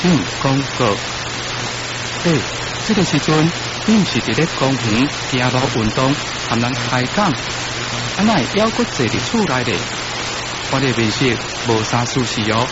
长讲过，这个时阵，你毋是伫咧公园行路运动，含人开讲，哪会还阁坐伫厝内咧？我哋面色无啥舒适哦。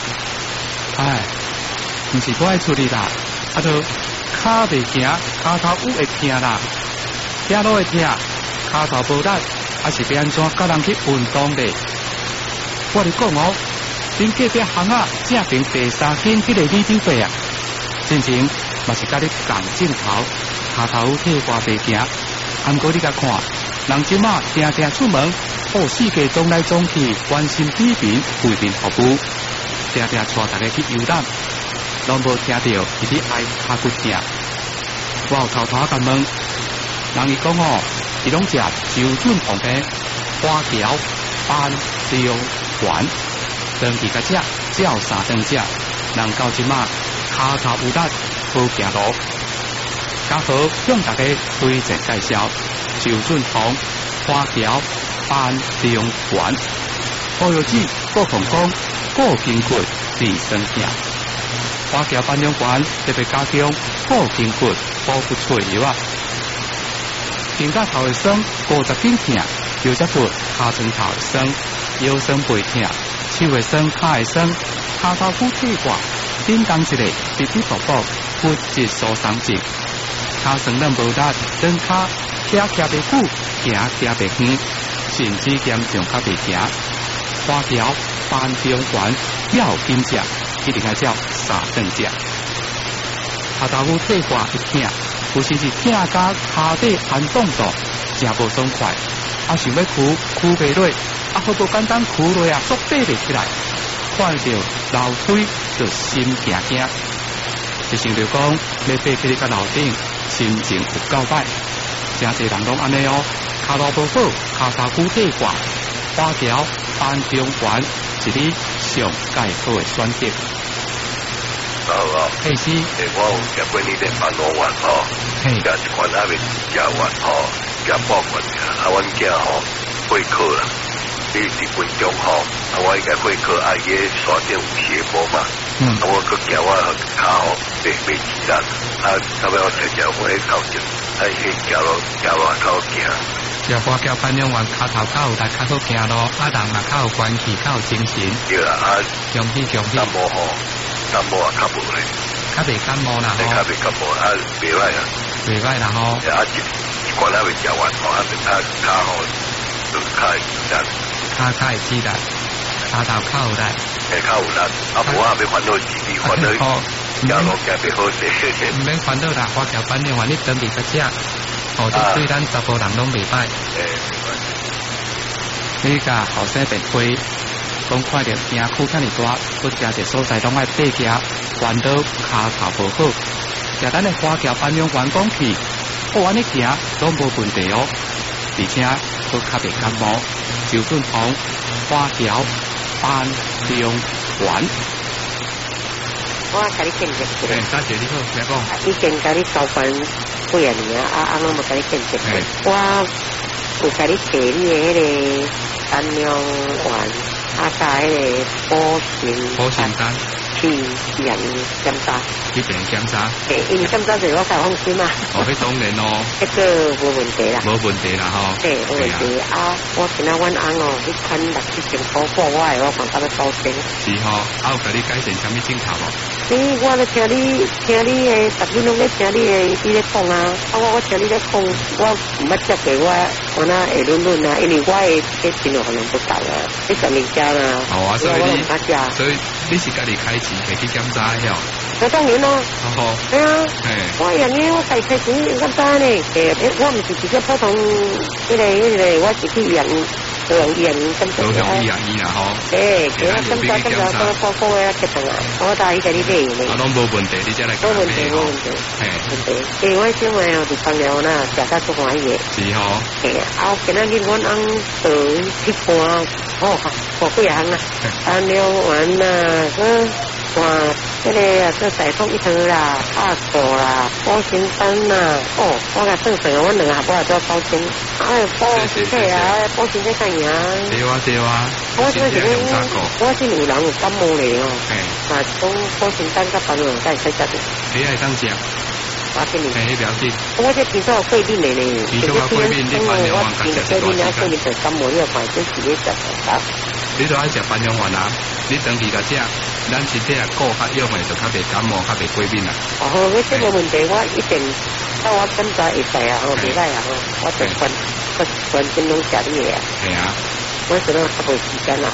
毋是我爱出力啦，就骹袂行，骹头有会疼啦，走路会疼，骹头无力，是要安怎教人去运动咧？我哋讲哦，恁隔壁巷仔正平第3间迄个李长伯啊，之前嘛是甲你共镜头，骹头体外袂行，毋过你甲看，人即马定定出门，好世界总来总去，关心比拼，为民服务，定定带大家去游览，拢无听到伊伫爱骹骨疼。我有偷偷甲问，人伊讲哦，伊拢食周准旁边花条、斑、中、丸，长期甲食，照3顿食，人到即马骹头有力，好行路。嘉豪向大家推荐介绍周准旁、花条、斑、中、丸，保药剂、固膀胱、固筋骨、治酸痛。花条斑中丸特别加强固筋骨、保骨脆药啊。肩胛头会酸，50斤痛，腰脊骨、下床头会酸，腰酸背痛，手会酸，脚会酸，骹头骨退挂，叮当一个直直薄薄，骨质疏松症。骹酸软无力，软骹徛袂久，行袂远，甚至严重较袂行。花条、斑中丸要紧食，一定要照3顿食。骹头骨退挂一痛，有时是痛甲骹底寒冻冻，真无爽快。想要箍袂落，好不简单箍落啊，足爬袂起来。看到楼梯就心惊惊。就想着讲要爬起甲楼顶，心情有够歹。真侪人拢安尼哦，骹路无好，骹头骨退挂，花条、斑中丸是你上介好的选择。 嘿是，我有食过你的斑龙丸吼，加一款阿袂食丸吼，加爆罐阮囝吼会考啦，你10分钟吼，我应该会考伊个山顶有斜坡嘛，我佮行我骹吼袂自然，差不多我食我迄头前，迄行路较好行。 食花胶斑中丸骹头较有力，较好行路，人嘛较有元气，较有精神。 对啦， 恭喜。 感冒也较无咧， 较袂感冒啦， 较袂感冒，袂歹啦， 袂歹啦吼。 一罐还袂食完吼，骹吼就较会自然， 骹会自然，骹头较有力， 较有力。无也要烦恼自己，烦恼行路行袂好势。 唔免烦恼啦，花条斑中丸你长期甲食，对咱查甫人拢袂歹。你甲后生别推。讲看着行躯遐尼大，搁食一所在拢爱爬行，烦恼骹头无好。食咱的花条斑中丸讲去，安尼行拢无问题哦，而且搁较袂感冒。周准旁、花条、斑中丸。 我甲你见识一下。 多谢你好，请讲。 以前甲你交关几啊年拢无甲你见识过。我有甲你提你的迄个斑中丸。加迄个保险单去验检查， 去病检查。 因为检查就我较放心嘛。 迄当然咯。 这个无问题啦。 无问题啦吼。 无问题我今仔阮翁迄款6000块付我的，我看到要收钱。 是吼，有甲你改善啥物镜头无？ 我咧听你的，逐日拢咧听你咧讲啊。我听你咧讲，我毋捌接过我那会论啊，因为我的钱可能不够啊，你上面加啦。 所以你是家己开钱摕去检查哟？ 那当然咯。对啊。我样嘢我家己开钱检查呢，我唔是直接普通迄个，我是去验检查。 都用医啦吼。 其他检查报告啊，决定啊，我带去给你买。 拢无问题，你再来讲。 无问题。我小妹就放了啦，食得足欢喜。 是吼。 今仔日阮翁去看，几项啊，斑中丸啊，看这个啊，做彩凤一盒啦，大果啦，保险单啦，哦，我甲算算，我2个下晡做保险，保险体啊，保险体看赢。 对啊对啊， 我是有人有感冒嘞哦，嘛讲保险单甲朋友在使食的。 你爱当食？ 我给你。 了解。 我这听说有过敏的呢， 听说有过敏，你半年丸甲食一段时间。 过敏感冒，你买这是咧食啥？ 你都爱食半年丸啊？你长期甲食，咱身体啊顾较用的就较袂感冒，较袂过敏啦。 哦，我这个问题我一定到我检查会使啊，袂歹啊，我就全真拢食你的啊。 系啊。 我觉得较无时间啊。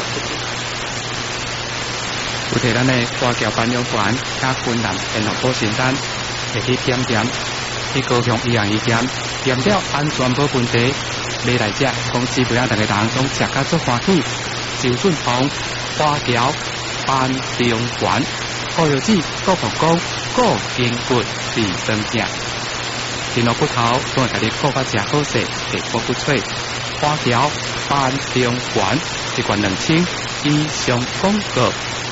有摕咱的花桥ban养团甲云南联合保险单，会去点去高雄医院点了安全保问题，买来食，讲基本上大家人拢食甲足欢喜。周俊宏花桥ban养团，顾药子顾膀胱顾筋骨治生病，天落骨头都会甲你顾甲食好势，皮肤不脆。花桥ban养团一罐2000以上广告。